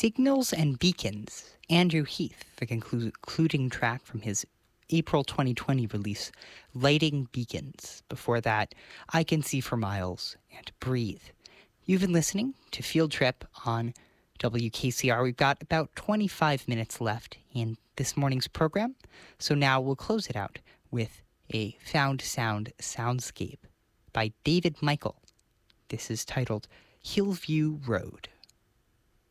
Signals and Beacons, Andrew Heath, the concluding track from his April 2020 release, Lighting Beacons. Before that, I Can See for Miles and Breathe. You've been listening to Field Trip on WKCR. We've got about 25 minutes left in this morning's program, so now we'll close it out with a found sound soundscape by David Michael. This is titled Hillview Road.